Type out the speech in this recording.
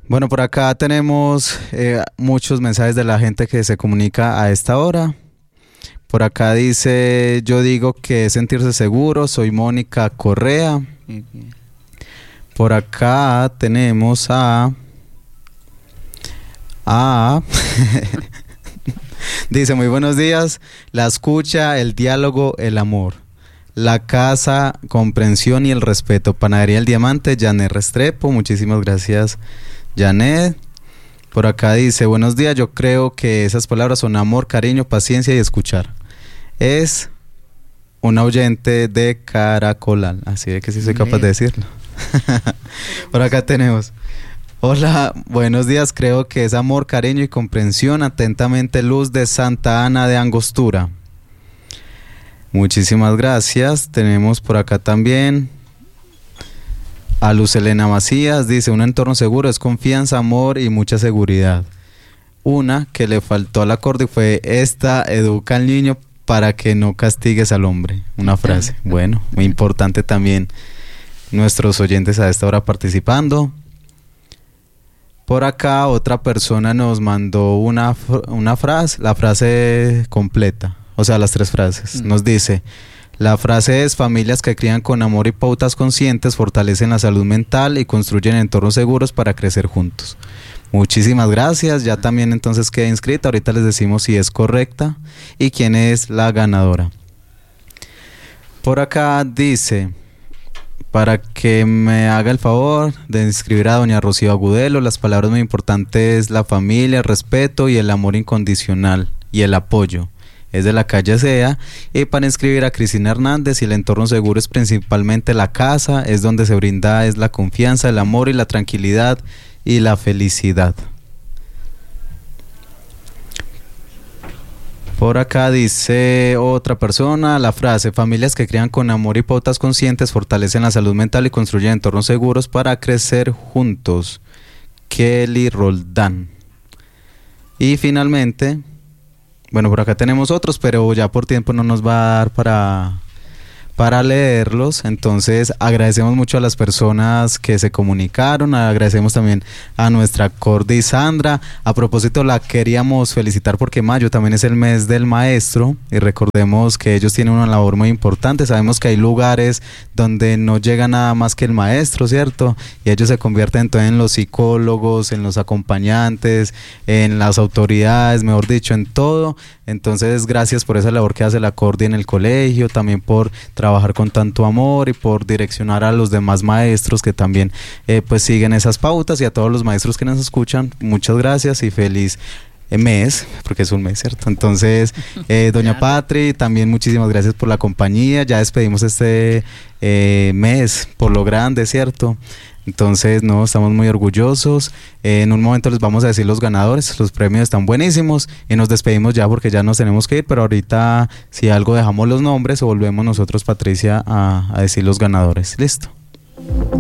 Bueno, por acá tenemos muchos mensajes de la gente que se comunica a esta hora. Por acá dice, yo digo que es sentirse seguro, soy Mónica Correa. Por acá tenemos dice, muy buenos días, la escucha, el diálogo, el amor, la casa, comprensión y el respeto. Panadería El Diamante, Janet Restrepo, muchísimas gracias, Janet. Por acá dice, buenos días, yo creo que esas palabras son amor, cariño, paciencia y escuchar. Es un oyente de Caracolal, así de que sí soy capaz de decirlo. Por acá tenemos, hola, buenos días, creo que es amor, cariño y comprensión. Atentamente, Luz de Santa Ana de Angostura. Muchísimas gracias. Tenemos por acá también a Luz Elena Macías, dice, un entorno seguro es confianza, amor y mucha seguridad. Una que le faltó al acorde fue esta, educa al niño para que no castigues al hombre. Una frase, bueno, muy importante también. Nuestros oyentes a esta hora participando. Por acá otra persona nos mandó una frase, la frase completa, o sea, las 3 frases. Nos dice, la frase es, familias que crían con amor y pautas conscientes fortalecen la salud mental y construyen entornos seguros para crecer juntos. Muchísimas gracias, ya también entonces queda inscrita, ahorita les decimos si es correcta y quién es la ganadora. Por acá dice, para que me haga el favor de inscribir a doña Rocío Agudelo, las palabras muy importantes, la familia, el respeto y el amor incondicional y el apoyo. Es de la calle SEA. Y para inscribir a Cristina Hernández, y el entorno seguro es principalmente la casa, es donde se brinda es la confianza, el amor y la tranquilidad y la felicidad. Por acá dice otra persona, la frase, familias que crían con amor y pautas conscientes fortalecen la salud mental y construyen entornos seguros para crecer juntos. Kelly Roldán. Y finalmente, bueno, por acá tenemos otros, pero ya por tiempo no nos va a dar para leerlos. Entonces agradecemos mucho a las personas que se comunicaron, agradecemos también a nuestra Cordy Sandra. A propósito, la queríamos felicitar porque mayo también es el mes del maestro y recordemos que ellos tienen una labor muy importante. Sabemos que hay lugares donde no llega nada más que el maestro, ¿cierto? Y ellos se convierten entonces en los psicólogos, en los acompañantes, en las autoridades, mejor dicho, en todo. Entonces gracias por esa labor que hace la Cordy en el colegio, también por trabajar con tanto amor y por direccionar a los demás maestros que también pues siguen esas pautas, y a todos los maestros que nos escuchan, muchas gracias y feliz mes, porque es un mes, ¿cierto? Entonces, doña Patri, también muchísimas gracias por la compañía. Ya despedimos este mes por lo grande, ¿cierto? Entonces, no, estamos muy orgullosos. En un momento les vamos a decir los ganadores, los premios están buenísimos y nos despedimos ya porque ya nos tenemos que ir, pero ahorita si algo dejamos los nombres o volvemos nosotros, Patricia, a decir los ganadores. ¿Listo?